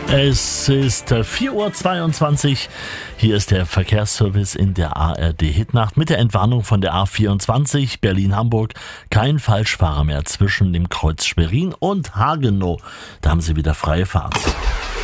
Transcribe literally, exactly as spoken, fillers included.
Es ist vier Uhr zweiundzwanzig. Hier ist der Verkehrsservice in der A R D-Hitnacht mit der Entwarnung von der A vierundzwanzig Berlin-Hamburg. Kein Falschfahrer mehr zwischen dem Kreuz Schwerin und Hagenow. Da haben Sie wieder freie Fahrt.